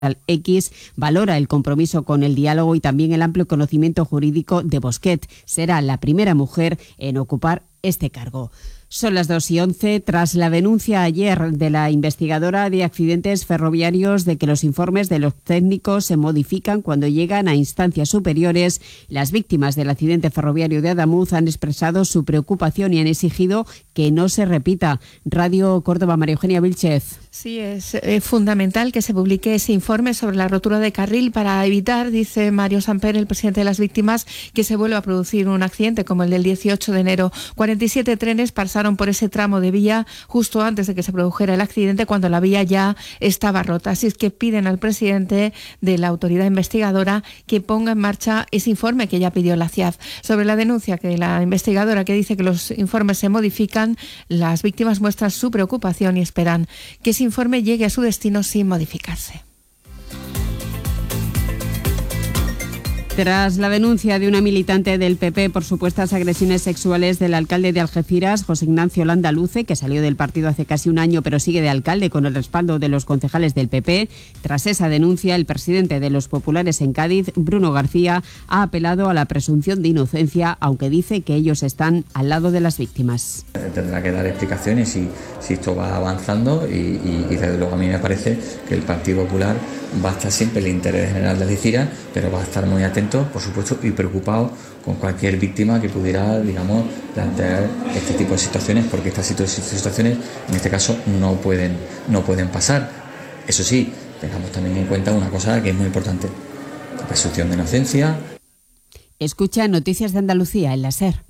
X valora el compromiso con el diálogo y también el amplio conocimiento jurídico de Bosquet. Será la primera mujer en ocupar este cargo. Son las 2:11. Tras la denuncia ayer de la investigadora de accidentes ferroviarios de que los informes de los técnicos se modifican cuando llegan a instancias superiores, las víctimas del accidente ferroviario de Adamuz han expresado su preocupación y han exigido que no se repita. Radio Córdoba, María Eugenia Vilchez. Sí, es fundamental que se publique ese informe sobre la rotura de carril para evitar, dice Mario Samper, el presidente de las víctimas, que se vuelva a producir un accidente como el del 18 de enero. 47 trenes pasaron por ese tramo de vía justo antes de que se produjera el accidente, cuando la vía ya estaba rota. Así es que piden al presidente de la autoridad investigadora que ponga en marcha ese informe que ya pidió la CIAF. Sobre la denuncia que la investigadora, que dice que los informes se modifican, las víctimas muestran su preocupación y esperan que ese informe llegue a su destino sin modificarse. Tras la denuncia de una militante del PP por supuestas agresiones sexuales del alcalde de Algeciras, José Ignacio Landaluce, que salió del partido hace casi un año pero sigue de alcalde con el respaldo de los concejales del PP, tras esa denuncia, el presidente de los populares en Cádiz, Bruno García, ha apelado a la presunción de inocencia, aunque dice que ellos están al lado de las víctimas. Tendrá que dar explicaciones si esto va avanzando y desde luego a mí me parece que el Partido Popular va a estar siempre el interés general de Algeciras, pero va a estar muy atento, por supuesto, y preocupado con cualquier víctima que pudiera, digamos, plantear este tipo de situaciones, porque estas situaciones, en este caso, no pueden pasar. Eso sí, tengamos también en cuenta una cosa que es muy importante: la presunción de inocencia. Escucha Noticias de Andalucía en la SER.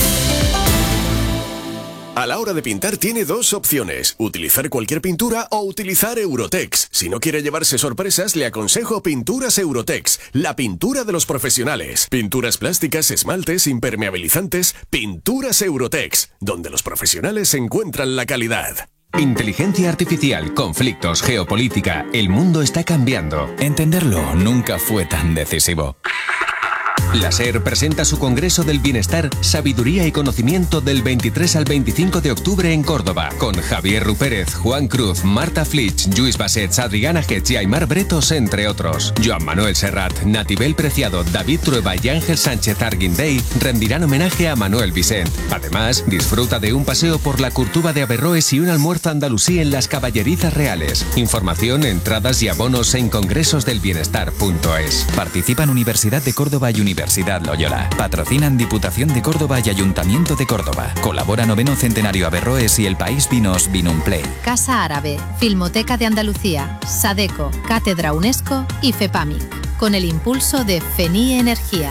A la hora de pintar tiene dos opciones: utilizar cualquier pintura o utilizar Eurotex. Si no quiere llevarse sorpresas, le aconsejo Pinturas Eurotex, la pintura de los profesionales. Pinturas plásticas, esmaltes, impermeabilizantes. Pinturas Eurotex, donde los profesionales encuentran la calidad. Inteligencia artificial, conflictos, geopolítica. El mundo está cambiando. Entenderlo nunca fue tan decisivo. La SER presenta su Congreso del Bienestar, Sabiduría y Conocimiento del 23 al 25 de octubre en Córdoba, con Javier Rupérez, Juan Cruz, Marta Flitsch, Lluís Bassets, Adriana Getz y Aymar Bretos, entre otros. Joan Manuel Serrat, Natibel Preciado, David Trueba y Ángel Sánchez Arguindey rendirán homenaje a Manuel Vicent. Además, disfruta de un paseo por la Curtuba de Averroes y un almuerzo andalusí en las Caballerizas Reales. Información, entradas y abonos en congresosdelbienestar.es. Participan Universidad de Córdoba y Universidad Loyola. Patrocinan Diputación de Córdoba y Ayuntamiento de Córdoba. Colabora 9º Centenario Averroes y El País Vinos Vinumplay. Casa Árabe, Filmoteca de Andalucía, Sadeco, Cátedra UNESCO y FEPAMIC, con el impulso de FENIE Energía.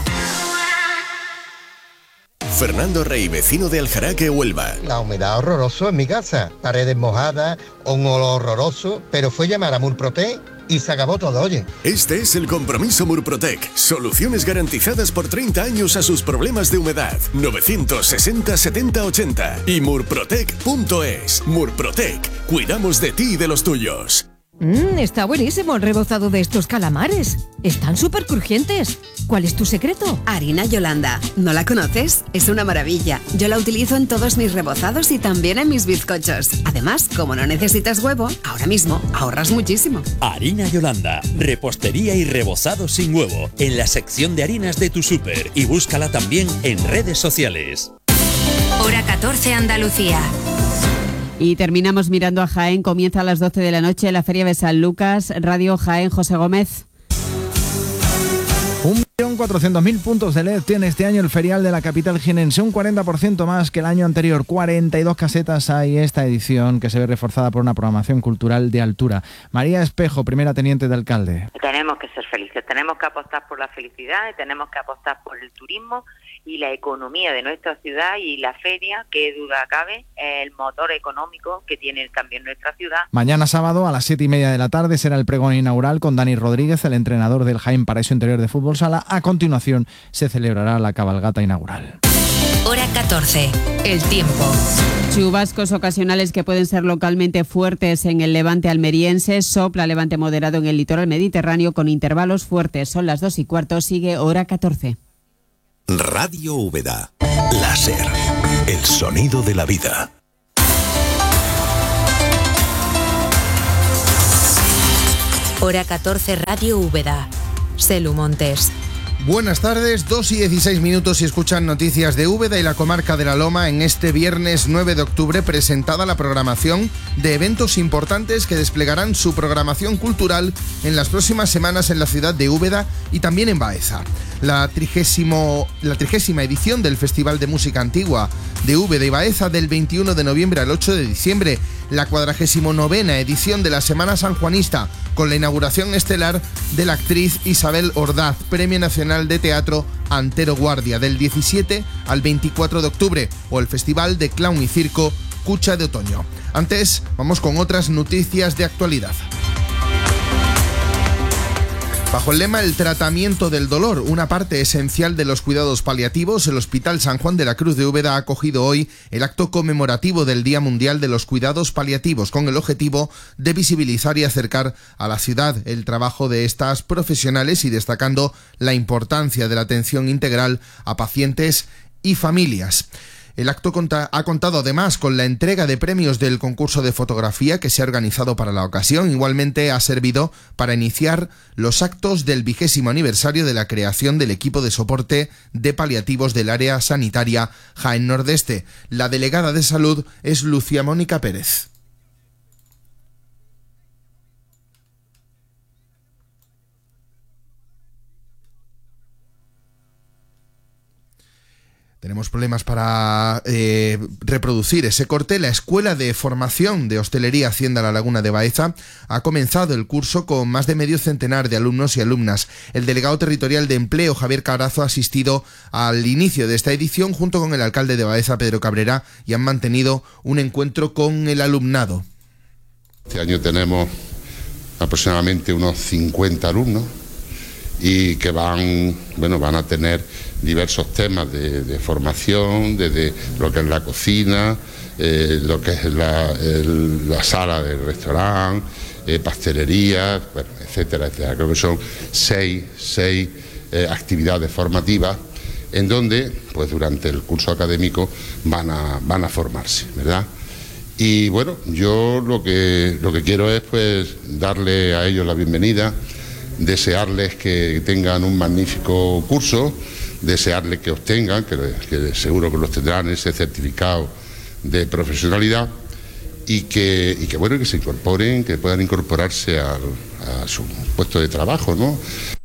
Fernando Rey, vecino de Aljaraque, Huelva. La humedad horroroso en mi casa, paredes mojadas, un olor horroroso, pero fue llamar a Murprotec y se acabó todo, oye. Este es el compromiso Murprotec. Soluciones garantizadas por 30 años a sus problemas de humedad. 960 70 80 y murprotec.es. Murprotec. Cuidamos de ti y de los tuyos. Está buenísimo el rebozado de estos calamares. Están súper crujientes. ¿Cuál es tu secreto? Harina Yolanda. ¿No la conoces? Es una maravilla. Yo la utilizo en todos mis rebozados y también en mis bizcochos. Además, como no necesitas huevo, ahora mismo ahorras muchísimo. Harina Yolanda. Repostería y rebozado sin huevo. En la sección de harinas de tu súper. Y búscala también en redes sociales. Hora 14 Andalucía. Y terminamos mirando a Jaén. Comienza a las 12 de la noche la Feria de San Lucas. Radio Jaén, José Gómez. 1.400.000 puntos de LED tiene este año el ferial de la capital jienense, un 40% más que el año anterior. 42 casetas hay esta edición, que se ve reforzada por una programación cultural de altura. María Espejo, primera teniente de alcalde. Tenemos que ser felices, tenemos que apostar por la felicidad, tenemos que apostar por el turismo y la economía de nuestra ciudad, y la feria, que duda cabe, es el motor económico que tiene también nuestra ciudad. Mañana sábado a las 7:30 de la tarde será el pregón inaugural con Dani Rodríguez, el entrenador del Jaén Paraíso Interior de Fútbol Sala. A continuación se celebrará la cabalgata inaugural. Hora 14. El tiempo. Chubascos ocasionales que pueden ser localmente fuertes en el levante almeriense. Sopla levante moderado en el litoral mediterráneo con intervalos fuertes. Son las 2:15. Sigue Hora 14. Radio Úbeda. La SER. El sonido de la vida. Hora 14 Radio Úbeda. Selu Montes. Buenas tardes, 2:16 y escuchan noticias de Úbeda y la comarca de la Loma en este viernes 9 de octubre, presentada la programación de eventos importantes que desplegarán su programación cultural en las próximas semanas en la ciudad de Úbeda y también en Baeza. La 30ª edición del Festival de Música Antigua de Úbeda y Baeza del 21 de noviembre al 8 de diciembre, la 49ª edición de la Semana Sanjuanista, con la inauguración estelar de la actriz Isabel Ordaz, Premio Nacional de Teatro Antero Guardia, del 17 al 24 de octubre, o el Festival de Clown y Circo Cucha de Otoño. Antes, vamos con otras noticias de actualidad. Bajo el lema El tratamiento del dolor, una parte esencial de los cuidados paliativos, el Hospital San Juan de la Cruz de Úbeda ha acogido hoy el acto conmemorativo del Día Mundial de los Cuidados Paliativos, con el objetivo de visibilizar y acercar a la ciudad el trabajo de estas profesionales y destacando la importancia de la atención integral a pacientes y familias. El acto ha contado además con la entrega de premios del concurso de fotografía que se ha organizado para la ocasión. Igualmente ha servido para iniciar los actos del 20º aniversario de la creación del equipo de soporte de paliativos del área sanitaria Jaén Nordeste. La delegada de salud es Lucía Mónica Pérez. Tenemos problemas para reproducir ese corte. La Escuela de Formación de Hostelería Hacienda La Laguna de Baeza ha comenzado el curso con más de medio centenar de alumnos y alumnas. El delegado territorial de Empleo, Javier Carazo, ha asistido al inicio de esta edición junto con el alcalde de Baeza, Pedro Cabrera, y han mantenido un encuentro con el alumnado. Este año tenemos aproximadamente unos 50 alumnos y que van a tener diversos temas de formación, desde lo que es la cocina, lo que es la sala del restaurante, pastelería, etcétera, etcétera. Creo que son seis actividades formativas en donde, pues durante el curso académico van a formarse, ¿verdad? Y bueno, yo lo que quiero es pues darle a ellos la bienvenida, desearles que tengan un magnífico curso, desearles que obtengan, que seguro que los tendrán, ese certificado de profesionalidad y que se incorporen, que puedan incorporarse a su puesto de trabajo, ¿no?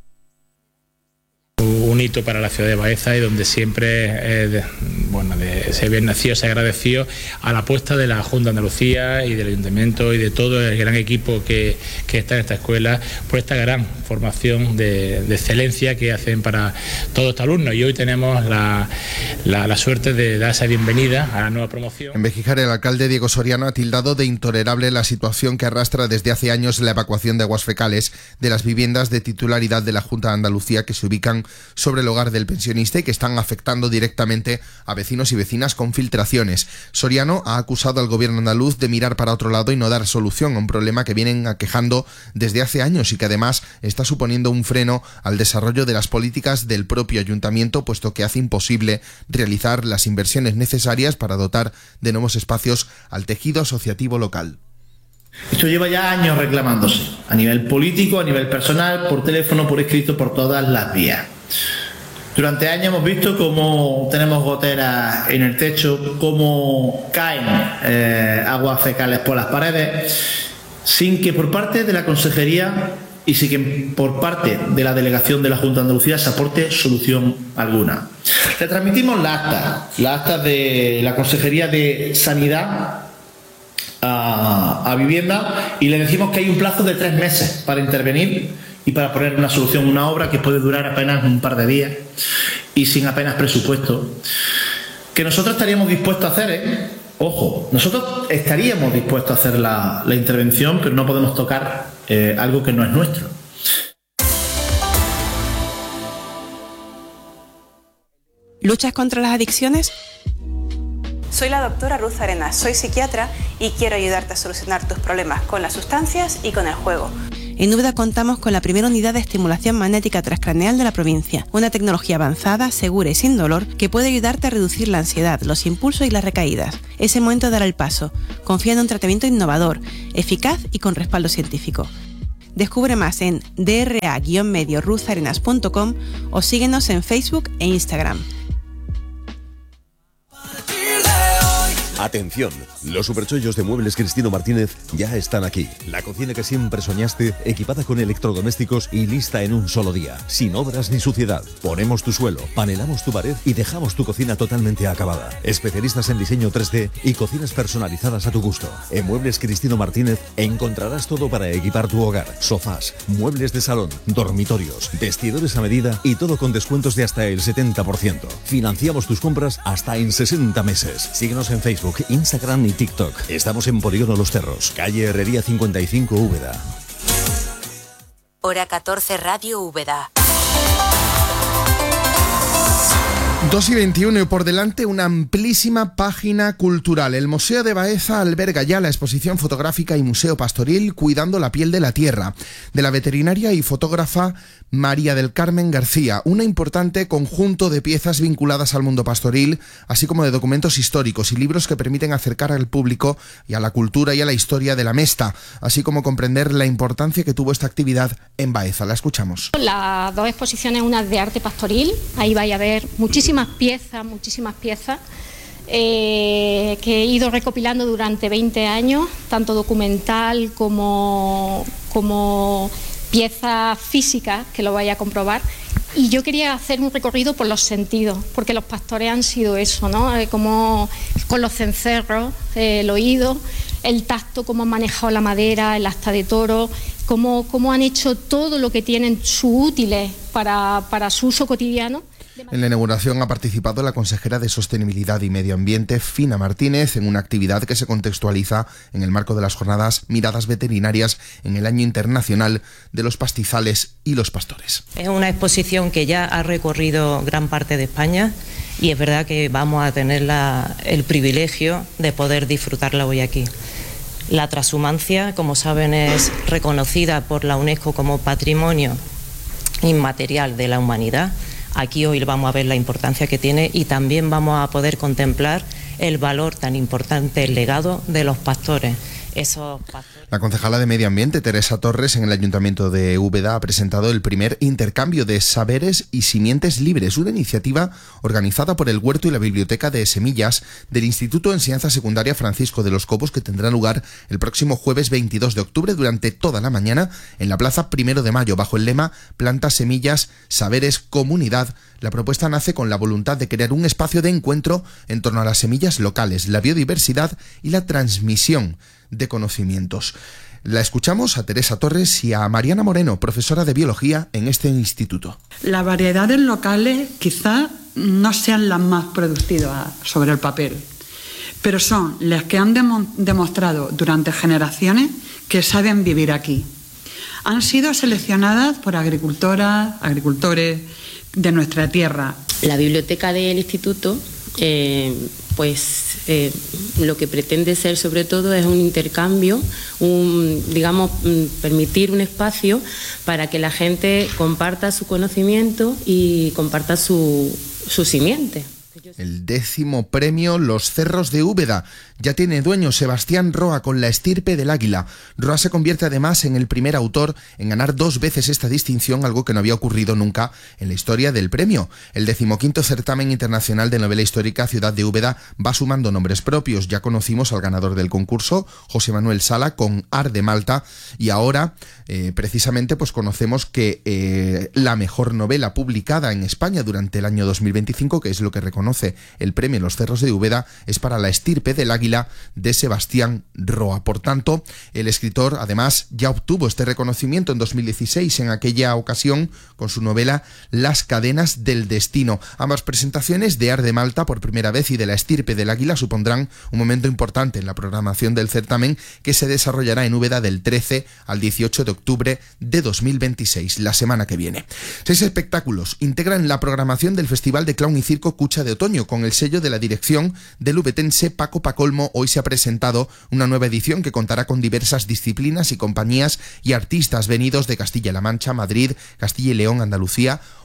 Un hito para la ciudad de Baeza y donde siempre se bien nacido, se ha agradecido a la apuesta de la Junta de Andalucía y del Ayuntamiento y de todo el gran equipo que está en esta escuela por esta gran formación de excelencia que hacen para todos estos alumnos. Y hoy tenemos la suerte de dar esa bienvenida a la nueva promoción. En Bejijar, el alcalde Diego Soriano ha tildado de intolerable la situación que arrastra desde hace años la evacuación de aguas fecales de las viviendas de titularidad de la Junta de Andalucía que se ubican sobre el hogar del pensionista y que están afectando directamente a vecinos y vecinas con filtraciones. Soriano ha acusado al gobierno andaluz de mirar para otro lado y no dar solución a un problema que vienen aquejando desde hace años y que además está suponiendo un freno al desarrollo de las políticas del propio ayuntamiento, puesto que hace imposible realizar las inversiones necesarias para dotar de nuevos espacios al tejido asociativo local. Esto lleva ya años reclamándose, a nivel político, a nivel personal, por teléfono, por escrito, por todas las vías. Durante años hemos visto cómo tenemos goteras en el techo, cómo caen aguas fecales por las paredes, sin que por parte de la Consejería y sin que por parte de la Delegación de la Junta de Andalucía se aporte solución alguna. Le transmitimos las actas de la Consejería de Sanidad a Vivienda y le decimos que hay un plazo de 3 meses para intervenir y para poner una solución, una obra que puede durar apenas un par de días y sin apenas presupuesto. Que nosotros estaríamos dispuestos a hacer, ojo, nosotros estaríamos dispuestos a hacer la intervención, pero no podemos tocar algo que no es nuestro. ¿Luchas contra las adicciones? Soy la doctora Ruth Arenas, soy psiquiatra y quiero ayudarte a solucionar tus problemas con las sustancias y con el juego. En Úbeda contamos con la primera unidad de estimulación magnética transcraneal de la provincia, una tecnología avanzada, segura y sin dolor que puede ayudarte a reducir la ansiedad, los impulsos y las recaídas. Es el momento de dar el paso. Confía en un tratamiento innovador, eficaz y con respaldo científico. Descubre más en dra-medioruzarenas.com o síguenos en Facebook e Instagram. Atención, los superchollos de Muebles Cristino Martínez ya están aquí. La cocina que siempre soñaste, equipada con electrodomésticos y lista en un solo día, sin obras ni suciedad. Ponemos tu suelo, panelamos tu pared y dejamos tu cocina totalmente acabada. Especialistas en diseño 3D y cocinas personalizadas a tu gusto. En Muebles Cristino Martínez encontrarás todo para equipar tu hogar: sofás, muebles de salón, dormitorios, vestidores a medida y todo con descuentos de hasta el 70%. Financiamos tus compras hasta en 60 meses. Síguenos en Facebook, Instagram y TikTok. Estamos en Polígono Los Cerros, calle Herrería 55, Úbeda. Hora 14, Radio Úbeda. 2:21 y por delante una amplísima página cultural. El Museo de Baeza alberga ya la exposición fotográfica y museo pastoril Cuidando la piel de la tierra, de la veterinaria y fotógrafa María del Carmen García, un importante conjunto de piezas vinculadas al mundo pastoril, así como de documentos históricos y libros que permiten acercar al público y a la cultura y a la historia de la Mesta, así como comprender la importancia que tuvo esta actividad en Baeza. La escuchamos. Las dos exposiciones, una de arte pastoril, ahí vais a ver muchísimas piezas que he ido recopilando durante 20 años, tanto documental como piezas físicas, que lo vais a comprobar. Y yo quería hacer un recorrido por los sentidos, porque los pastores han sido eso, ¿no? Como con los cencerros, el oído, el tacto, cómo han manejado la madera, el asta de toro, cómo han hecho todo lo que tienen sus útiles para su uso cotidiano. En la inauguración ha participado la consejera de Sostenibilidad y Medio Ambiente, Fina Martínez, en una actividad que se contextualiza en el marco de las jornadas Miradas Veterinarias en el Año Internacional de los Pastizales y los Pastores. Es una exposición que ya ha recorrido gran parte de España y es verdad que vamos a tener el privilegio de poder disfrutarla hoy aquí. La transhumancia, como saben, es reconocida por la UNESCO como Patrimonio Inmaterial de la Humanidad. Aquí hoy vamos a ver la importancia que tiene y también vamos a poder contemplar el valor tan importante, el legado de los pastores. La concejala de Medio Ambiente, Teresa Torres, en el Ayuntamiento de Úbeda ha presentado el primer intercambio de saberes y simientes libres, una iniciativa organizada por el Huerto y la Biblioteca de Semillas del Instituto de Enseñanza Secundaria Francisco de los Cobos, que tendrá lugar el próximo jueves 22 de octubre durante toda la mañana en la Plaza 1 de Mayo, bajo el lema Plantas, Semillas, Saberes, Comunidad. La propuesta nace con la voluntad de crear un espacio de encuentro en torno a las semillas locales, la biodiversidad y la transmisión de conocimientos. La escuchamos a Teresa Torres y a Mariana Moreno, profesora de biología en este instituto. Las variedades locales quizás no sean las más productivas sobre el papel, pero son las que han demostrado durante generaciones que saben vivir aquí. Han sido seleccionadas por agricultoras, agricultores de nuestra tierra. La biblioteca del instituto lo que pretende ser sobre todo es un intercambio, permitir un espacio para que la gente comparta su conocimiento y comparta su simiente. El 10º premio Los Cerros de Úbeda ya tiene dueño, Sebastián Roa, con La estirpe del águila. Roa se convierte además en el primer autor en ganar 2 veces esta distinción, algo que no había ocurrido nunca en la historia del premio. El 15º certamen internacional de novela histórica Ciudad de Úbeda va sumando nombres propios. Ya conocimos al ganador del concurso, José Manuel Sala, con Ar de Malta, y ahora precisamente conocemos que la mejor novela publicada en España durante el año 2025, que es lo que reconoce el premio Los Cerros de Úbeda, es para La estirpe del águila de Sebastián Roa. Por tanto, el escritor además ya obtuvo este reconocimiento en 2016, en aquella ocasión con su novela Las cadenas del destino. Ambas presentaciones, de Ar de Malta por primera vez y de La estirpe del águila, supondrán un momento importante en la programación del certamen, que se desarrollará en Úbeda del 13 al 18 de octubre de 2026, la semana que viene. 6 espectáculos integran la programación del Festival de Clown y Circo Cucha de Otoño, con el sello de la dirección del ubetense Paco Pacolmo. Hoy se ha presentado una nueva edición que contará con diversas disciplinas y compañías y artistas venidos de Castilla-La Mancha, Madrid, Castilla y León, Andalucía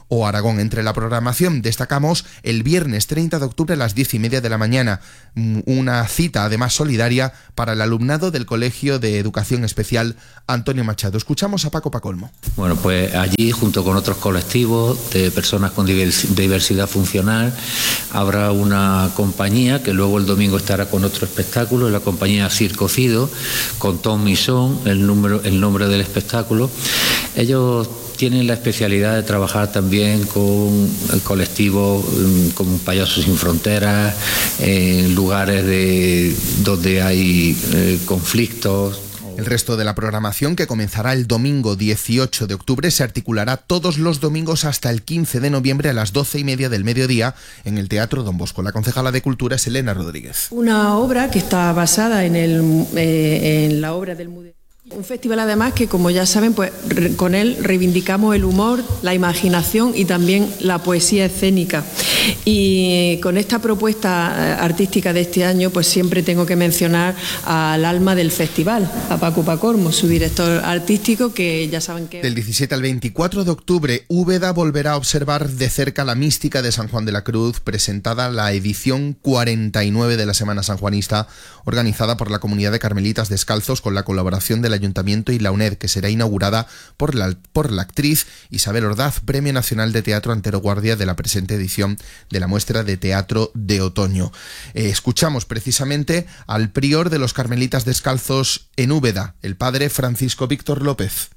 o Aragón. Entre la programación destacamos el viernes 30 de octubre a las 10:30 de la mañana, una cita además solidaria para el alumnado del Colegio de Educación Especial Antonio Machado. Escuchamos a Paco Pacolmo. Bueno, pues allí, junto con otros colectivos de personas con diversidad funcional, habrá una compañía que luego el domingo estará con otro espectáculo, la compañía Circo Cido, con Tom Misón, el nombre del espectáculo. Ellos tienen la especialidad de trabajar también con colectivos como Payasos Sin Fronteras, en lugares donde hay conflictos. El resto de la programación, que comenzará el domingo 18 de octubre, se articulará todos los domingos hasta el 15 de noviembre a las 12:30 del mediodía en el Teatro Don Bosco. La concejala de Cultura es Elena Rodríguez. Una obra que está basada en la obra del Mudéjar. Un festival además que, como ya saben, pues con él reivindicamos el humor, la imaginación y también la poesía escénica. Y con esta propuesta artística de este año, pues siempre tengo que mencionar al alma del festival, a Paco Pacolmo, su director artístico, que ya saben que... Del 17 al 24 de octubre, Úbeda volverá a observar de cerca la mística de San Juan de la Cruz, presentada la edición 49 de la Semana Sanjuanista, organizada por la Comunidad de Carmelitas Descalzos con la colaboración del Ayuntamiento y la UNED, que será inaugurada por la actriz Isabel Ordaz, Premio Nacional de Teatro Antero Guardia de la presente edición de la muestra de teatro de otoño. Escuchamos precisamente al prior de los Carmelitas Descalzos en Úbeda, el padre Francisco Víctor López.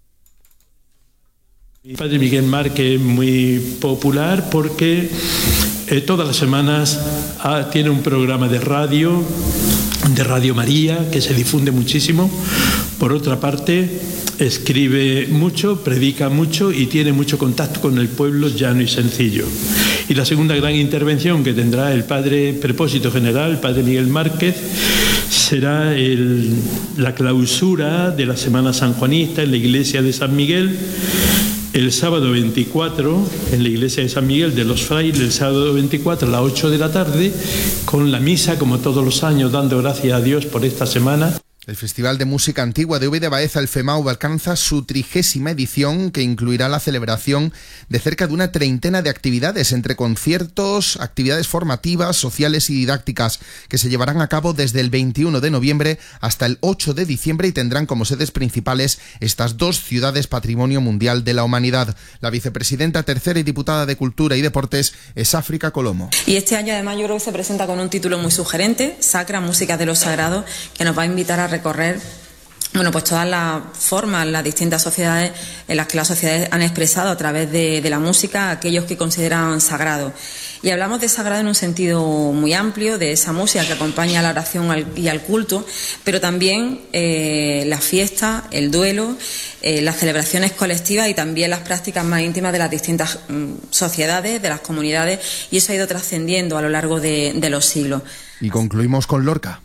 El padre Miguel Márquez es muy popular porque todas las semanas tiene un programa de Radio María, que se difunde muchísimo. Por otra parte, escribe mucho, predica mucho y tiene mucho contacto con el pueblo llano y sencillo. Y la segunda gran intervención que tendrá el padre Prepósito General, el padre Miguel Márquez, será la clausura de la Semana Sanjuanista en la iglesia de San Miguel, el sábado 24, en la iglesia de San Miguel de los Frailes, el sábado 24 a las 8 de la tarde, con la misa, como todos los años, dando gracias a Dios por esta semana. El Festival de Música Antigua de Úbeda Baeza, el FEMAU, alcanza su 30ª edición, que incluirá la celebración de cerca de una treintena de actividades, entre conciertos, actividades formativas, sociales y didácticas, que se llevarán a cabo desde el 21 de noviembre hasta el 8 de diciembre y tendrán como sedes principales estas dos ciudades Patrimonio Mundial de la Humanidad. La vicepresidenta tercera y diputada de Cultura y Deportes es África Colomo. Y este año además yo creo que se presenta con un título muy sugerente, Sacra, Música de lo Sagrado, que nos va a invitar a recorrer pues todas las formas, las distintas sociedades en las que las sociedades han expresado a través de la música aquellos que consideran sagrado. Y hablamos de sagrado en un sentido muy amplio, de esa música que acompaña a la oración y al culto, pero también la fiesta, el duelo, las celebraciones colectivas y también las prácticas más íntimas de las distintas sociedades, de las comunidades, y eso ha ido trascendiendo a lo largo de los siglos. Y concluimos con Lorca.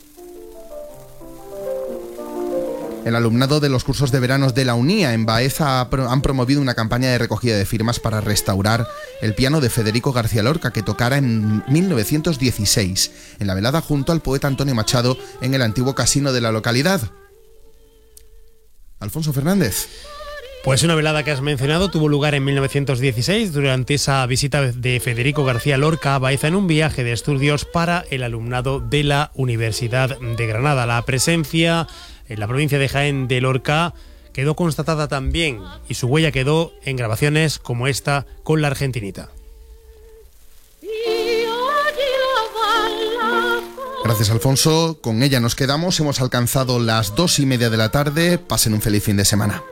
El alumnado de los cursos de veranos de la UNIA en Baeza han promovido una campaña de recogida de firmas para restaurar el piano de Federico García Lorca, que tocara en 1916, en la velada junto al poeta Antonio Machado en el antiguo casino de la localidad. Alfonso Fernández. Pues una velada que has mencionado tuvo lugar en 1916 durante esa visita de Federico García Lorca a Baeza en un viaje de estudios para el alumnado de la Universidad de Granada. La presencia en la provincia de Jaén de Lorca quedó constatada también y su huella quedó en grabaciones como esta con la Argentinita. Gracias, Alfonso. Con ella nos quedamos. Hemos alcanzado las 2:30 de la tarde. Pasen un feliz fin de semana.